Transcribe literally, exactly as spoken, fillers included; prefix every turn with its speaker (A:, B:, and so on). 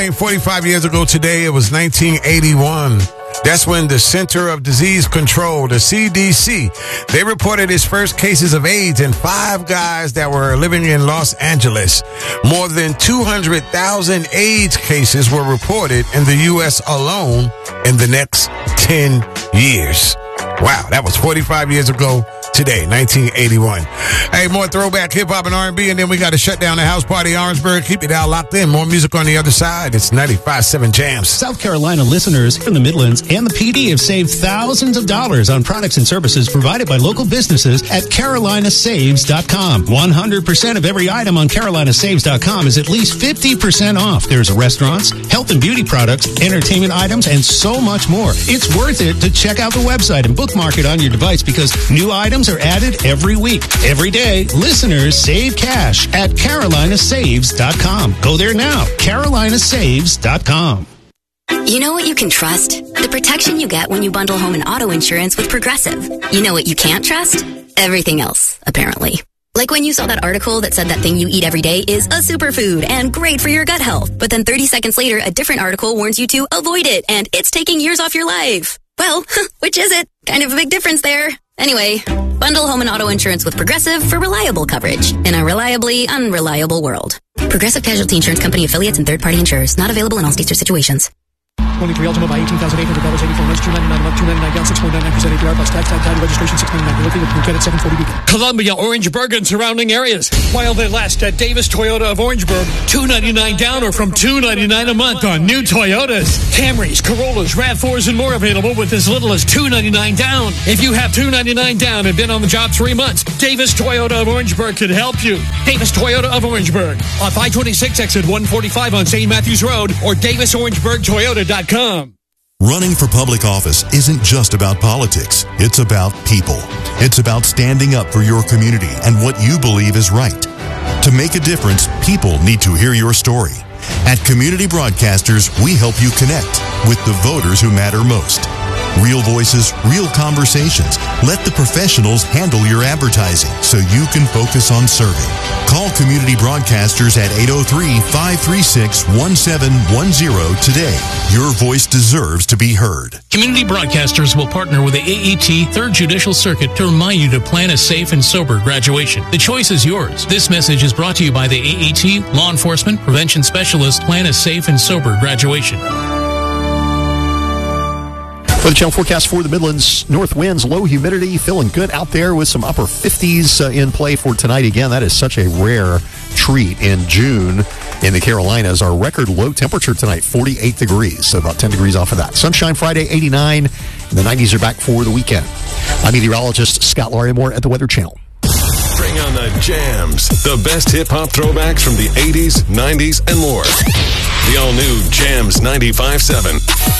A: forty-five years ago today, it was nineteen eighty-one. That's when the Center of Disease Control, the C D C, they reported its first cases of AIDS in five guys that were living in Los Angeles. More than two hundred thousand AIDS cases were reported in the U S alone in the next ten years. Wow, that was forty-five years ago today, nineteen eighty-one. Hey, more throwback hip-hop and R and B, and then we got to shut down the house party Orangeburg. Keep it out locked in. More music on the other side. It's ninety-five point seven Jams.
B: South Carolina listeners in the Midlands and the P D have saved thousands of dollars on products and services provided by local businesses at Carolina Saves dot com. one hundred percent of every item on Carolina Saves dot com is at least fifty percent off. There's restaurants, health and beauty products, entertainment items, and so much more. It's worth it to check out the website and bookmark it on your device because new items are added every week. Every day, listeners save cash at Carolina Saves dot com. Go there now. Carolina Saves dot com.
C: You know what you can trust? The protection you get when you bundle home and auto insurance with Progressive. You know what you can't trust? Everything else, apparently. Like when you saw that article that said that thing you eat every day is a superfood and great for your gut health. But then thirty seconds later, a different article warns you to avoid it and it's taking years off your life. Well, which is it? Kind of a big difference there. Anyway, bundle home and auto insurance with Progressive for reliable coverage in a reliably unreliable world. Progressive Casualty Insurance Company affiliates and third-party insurers. Not available in all states or situations.
D: twenty-three Ultima by eighteen thousand eight hundred dollars, eighty-four months, two ninety-nine a month, two ninety-nine down, six point nine nine percent A P R plus tax, tax, title, registration, six ninety-nine. Looking at Phuket at seven forty weekend.
E: Columbia, Orangeburg, and surrounding areas. While they last at Davis Toyota of Orangeburg, two ninety-nine down or from two ninety-nine a month on new Toyotas. Camrys, Corollas, RAV fours, and more available with as little as two ninety-nine down. If you have two ninety-nine down and been on the job three months, Davis Toyota of Orangeburg can help you. Davis Toyota of Orangeburg on five twenty-six exit one forty-five on Saint Matthews Road or Davis Orangeburg Toyota dot com.
F: Running for public office isn't just about politics. It's about people. It's about standing up for your community and what you believe is right. To make a difference, people need to hear your story. At Community Broadcasters, we help you connect with the voters who matter most. Real voices, real conversations. Let the professionals handle your advertising so you can focus on serving. Call Community Broadcasters at eight oh three, five three six, one seven one zero today. Your voice deserves to be heard.
G: Community Broadcasters will partner with the A E T Third Judicial Circuit to remind you to plan a safe and sober graduation. The choice is yours. This message is brought to you by the A E T Law Enforcement Prevention Specialist. Plan a safe and sober graduation.
H: For the channel forecast for the Midlands, north winds, low humidity, feeling good out there with some upper fifties uh, in play for tonight. Again, that is such a rare treat in June in the Carolinas. Our record low temperature tonight, forty-eight degrees, so about ten degrees off of that. Sunshine Friday, eighty-nine, and the nineties are back for the weekend. I'm meteorologist Scott Larimore at the Weather Channel.
I: Bring on the jams, the best hip-hop throwbacks from the eighties, nineties, and more. The all-new Jams ninety-five point seven.